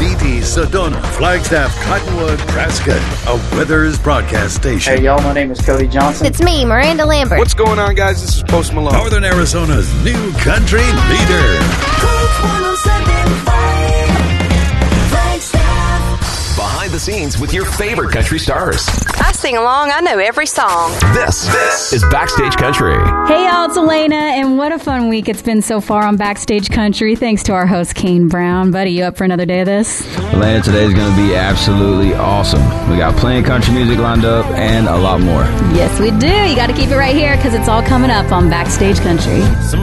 CD, Sedona, Flagstaff, Cottonwood, Nebraska, a Weathers broadcast station. Hey, y'all, my name is Cody Johnson. It's me, Miranda Lambert. What's going on, guys? This is Post Malone. Northern Arizona's new country leader. Behind the scenes with your favorite country stars. I sing along. I know every song. This is Backstage Country. Hey, y'all, it's Elena, and what a fun week it's been so far on Backstage Country, thanks to our host, Kane Brown. Buddy, you up for another day of this? Elena, today's going to be absolutely awesome. We got plenty of country music lined up and a lot more. Yes, we do. You got to keep it right here because it's all coming up on Backstage Country.